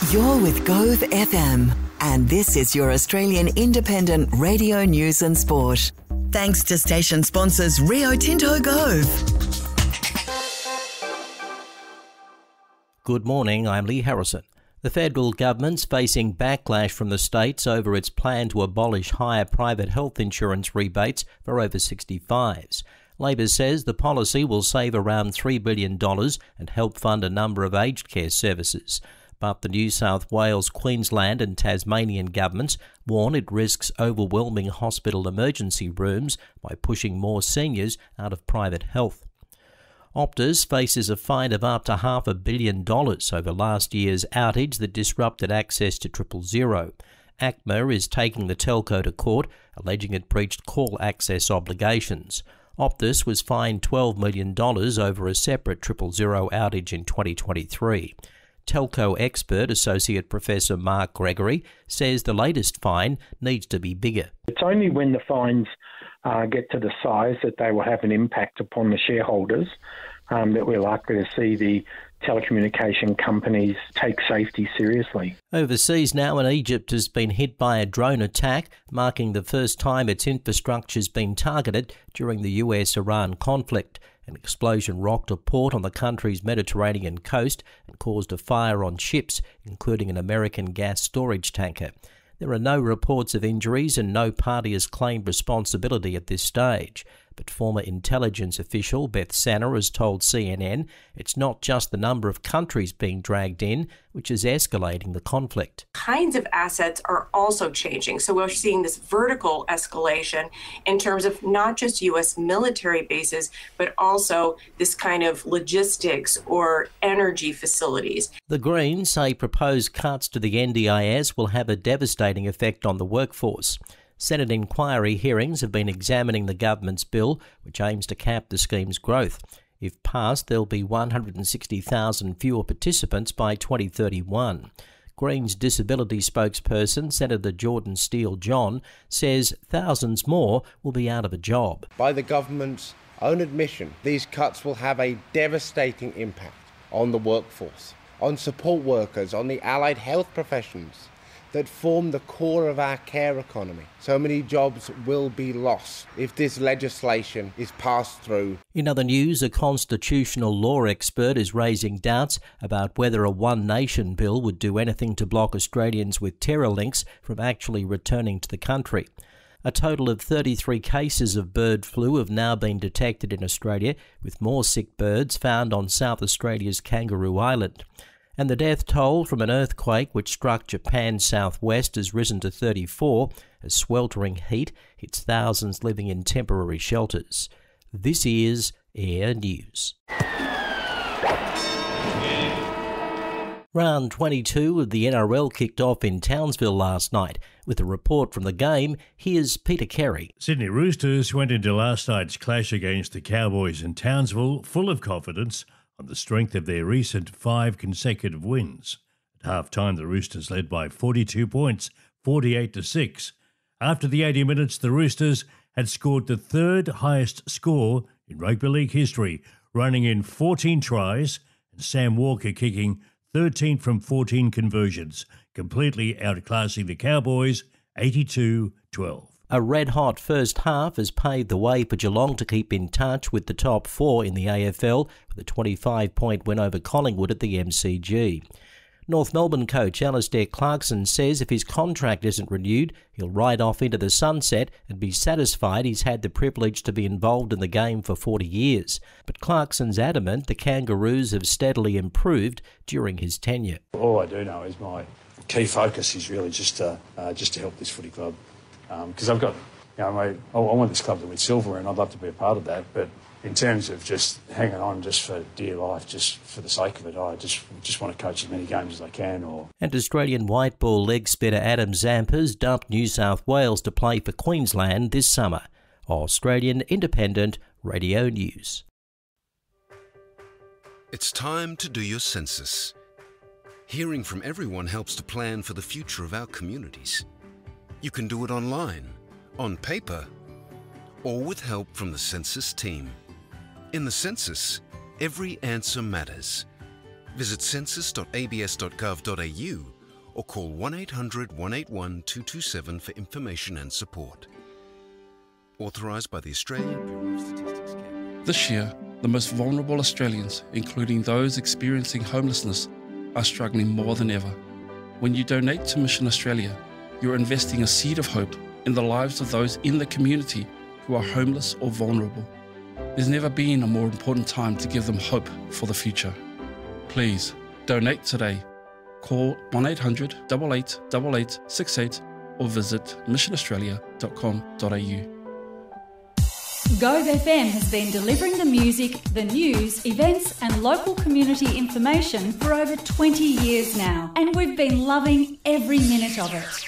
You're with Gove FM, and this is your Australian independent radio news and sport. Thanks to station sponsors Rio Tinto Gove. Good morning, I'm Lee Harrison. The federal government's facing backlash from the states over its plan to abolish higher private health insurance rebates for over 65s. Labor says the policy will save around $3 billion and help fund a number of aged care services. But the New South Wales, Queensland and Tasmanian governments warn it risks overwhelming hospital emergency rooms by pushing more seniors out of private health. Optus faces a fine of up to $500 million over last year's outage that disrupted access to 000. ACMA is taking the telco to court, alleging it breached call access obligations. Optus was fined $12 million over a separate 000 outage in 2023. Telco expert Associate Professor Mark Gregory says the latest fine needs to be bigger. It's only when the fines get to the size that they will have an impact upon the shareholders that we're likely to see the telecommunication companies take safety seriously. Overseas now, and Egypt has been hit by a drone attack, marking the first time its infrastructure has been targeted during the US-Iran conflict. An explosion rocked a port on the country's Mediterranean coast and caused a fire on ships, including an American gas storage tanker. There are no reports of injuries and no party has claimed responsibility at this stage. But former intelligence official Beth Sanner has told CNN it's not just the number of countries being dragged in, which is escalating the conflict. Kinds of assets are also changing. So we're seeing this vertical escalation in terms of not just U.S. military bases, but also this kind of logistics or energy facilities. The Greens say proposed cuts to the NDIS will have a devastating effect on the workforce. Senate inquiry hearings have been examining the government's bill, which aims to cap the scheme's growth. If passed, there'll be 160,000 fewer participants by 2031. Greens disability spokesperson Senator Jordan Steele-John says thousands more will be out of a job. By the government's own admission, these cuts will have a devastating impact on the workforce, on support workers, on the allied health professions that form the core of our care economy. So many jobs will be lost if this legislation is passed through. In other news, a constitutional law expert is raising doubts about whether a One Nation bill would do anything to block Australians with terror links from actually returning to the country. A total of 33 cases of bird flu have now been detected in Australia, with more sick birds found on South Australia's Kangaroo Island. And the death toll from an earthquake which struck Japan's southwest has risen to 34 as sweltering heat hits thousands living in temporary shelters. This is Air News. Round 22 of the NRL kicked off in Townsville last night. With a report from the game, here's Peter Carey. Sydney Roosters went into last night's clash against the Cowboys in Townsville full of confidence on the strength of their recent 5 consecutive wins. At half-time, the Roosters led by 42 points, 48-6. After the 80 minutes, the Roosters had scored the third highest score in rugby league history, running in 14 tries, and Sam Walker kicking 13 from 14 conversions, completely outclassing the Cowboys 82-12. A red-hot first half has paved the way for Geelong to keep in touch with the top 4 in the AFL with a 25-point win over Collingwood at the MCG. North Melbourne coach Alistair Clarkson says if his contract isn't renewed, he'll ride off into the sunset and be satisfied he's had the privilege to be involved in the game for 40 years. But Clarkson's adamant the Kangaroos have steadily improved during his tenure. All I do know is my key focus is really just to help this footy club. Because I've got, I want this club to win silver and I'd love to be a part of that. But in terms of just hanging on just for dear life, just for the sake of it, I just want to coach as many games as I can. And Australian white ball leg spinner Adam Zampers dumped New South Wales to play for Queensland this summer. Australian Independent Radio News. It's time to do your census. Hearing from everyone helps to plan for the future of our communities. You can do it online, on paper, or with help from the census team. In the census, every answer matters. Visit census.abs.gov.au or call 1-800-181-227 for information and support. Authorised by the Australian Bureau of Statistics. This year, the most vulnerable Australians, including those experiencing homelessness, are struggling more than ever. When you donate to Mission Australia, you're investing a seed of hope in the lives of those in the community who are homeless or vulnerable. There's never been a more important time to give them hope for the future. Please, donate today. Call 1-800-888868 or visit missionaustralia.com.au. Gove FM has been delivering the music, the news, events and local community information for over 20 years now, and we've been loving every minute of it.